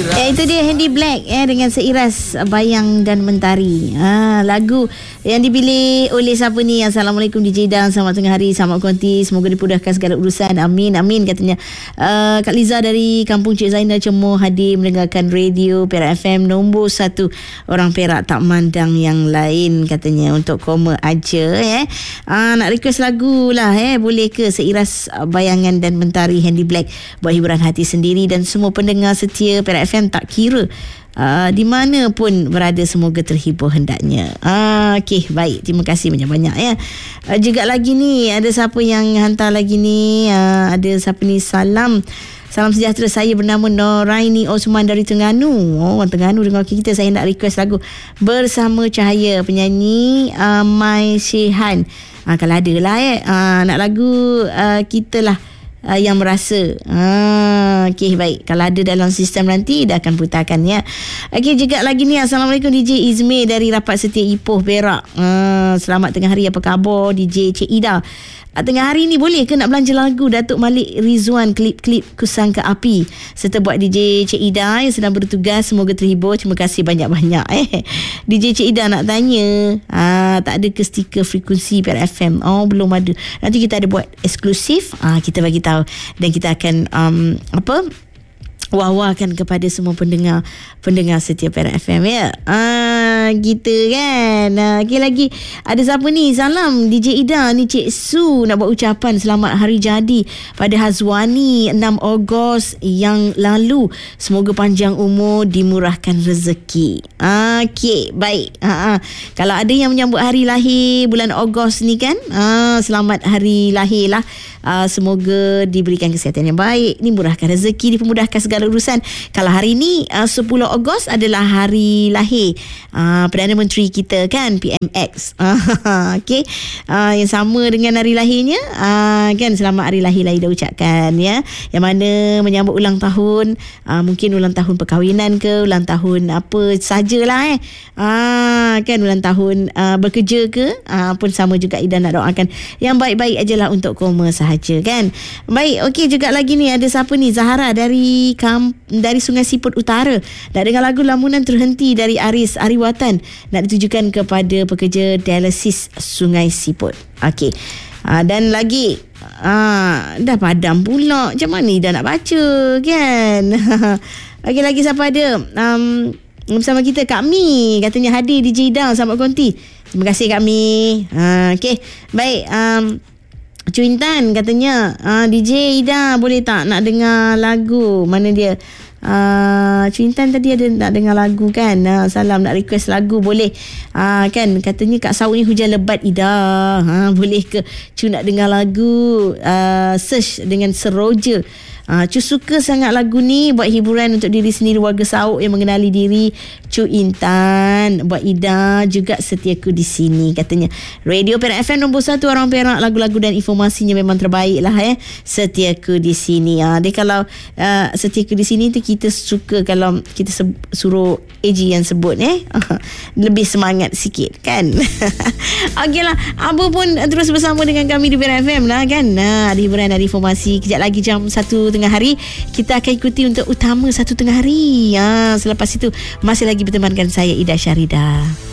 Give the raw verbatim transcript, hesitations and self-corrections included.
Ya, itu dia Handy Black ya, dengan Seiras Bayang dan Mentari. Ha, lagu yang dipilih oleh siapa ni? Assalamualaikum D J Dan, selamat tengah hari, selamat konti, semoga dipudahkan segala urusan. Amin amin katanya. Uh, Kak Liza dari Kampung Cik Zainal Cemoh hadir mendengarkan radio Perak F M nombor satu. Orang Perak tak mandang yang lain katanya, untuk koma aja ya. Uh, nak request lagu lah eh, boleh ke? Seiras Bayangan dan Mentari Handy Black buat hiburan hati sendiri dan semua pendengar setia Perak F M, tak kira uh, di mana pun berada, semoga terhibur hendaknya. Uh, Okey, baik, terima kasih banyak-banyak ya. Uh, juga lagi ni ada siapa yang hantar lagi ni, uh, ada siapa ni? Salam Salam sejahtera, saya bernama Noraini Osman dari Terengganu. Oh, orang Terengganu dengar kita. Saya nak request lagu Bersama Cahaya, penyanyi uh, Mai Shehan. uh, Kalau ada lah eh, uh, nak lagu uh, kita lah Uh, yang merasa. Ah, okey, baik. Kalau ada dalam sistem nanti dah akan putarkan ya. Okey, juga lagi ni. Assalamualaikum D J Izmir dari Rapat Setia Ipoh Perak. Ah, selamat tengah hari, apa khabar D J Cik Ida? Ah, tengah hari ni boleh ke nak belanja lagu Datuk Malik Rizwan, klip-klip Kusangka Api, serta buat D J Cik Ida yang sedang bertugas, semoga terhibur. Terima kasih banyak-banyak eh. D J Cik Ida nak tanya, ah, tak ada ke stiker frekuensi Perak F M? Oh, belum ada. Nanti kita ada buat eksklusif. Ah, kita bagi tahu dan kita akan um, apa wah-wahkan kepada semua pendengar pendengar setia Perak F M ya. Ah, gitu kan. Ah, okey, lagi ada siapa ni? Salam D J Ida, ni Cik Su nak buat ucapan selamat hari jadi pada Hazwani enam Ogos yang lalu. Semoga panjang umur, dimurahkan rezeki. Ah, okey, baik. Ah, ah. Kalau ada yang menyambut hari lahir bulan Ogos ni kan, ah, selamat hari lahir lah. Uh, semoga diberikan kesihatan yang baik, dimurahkan rezeki, dipermudahkan segala urusan. Kalau hari ni uh, sepuluh Ogos adalah hari lahir uh, Perdana Menteri kita kan, P M X. uh, Okey, uh, yang sama dengan hari lahirnya uh, kan. Selamat hari lahir lah Ida ucapkan ya. Yang mana menyambut ulang tahun, uh, mungkin ulang tahun perkahwinan ke, ulang tahun apa sajalah eh, uh, kan, ulang tahun uh, bekerja ke, uh, pun sama juga Ida nak doakan yang baik-baik ajalah untuk koma sahaja kan. Baik, okey, juga lagi ni ada siapa ni? Zahara dari Kamp, dari Sungai Siput Utara. Nak dengar lagu Lamunan Terhenti dari Aris Ariwatan, nak ditujukan kepada pekerja dialisis Sungai Siput. Okey. Uh, dan lagi uh, dah padam pula. Macam mana dah nak baca kan? Okey, lagi siapa ada? Um, bersama kita Kak Mi, katanya hadir D J Ida, selamat konti. Terima kasih Kak Mi. Uh, okey, baik. Um, Cuintan katanya, uh, D J Ida boleh tak nak dengar lagu? Mana dia? Uh, Cuintan tadi ada nak dengar lagu kan? Uh, salam nak request lagu boleh? Uh, kan katanya Kak Saud ni hujan lebat Ida. Uh, boleh ke Cu nak dengar lagu? Uh, search dengan Seroja. Uh, Cu suka sangat lagu ni, buat hiburan untuk diri sendiri, warga Sauk yang mengenali diri. Cu Intan, buat Ida juga setiaku di sini katanya. Radio Perak F M nombor satu orang Perak, lagu-lagu dan informasinya memang terbaik lah eh. Setiaku di sini. Uh, dia kalau uh, setiaku di sini tu kita suka kalau kita se- suruh A G yang sebut eh. Lebih semangat sikit kan. Okeylah, apa pun terus bersama dengan kami di Perak F M lah kan. Nah, ada hiburan, ada informasi. Kejap lagi jam satu tengah hari kita akan ikuti untuk utama satu tengah hari. Ha, selepas itu masih lagi bertemankan saya Ida Syarida.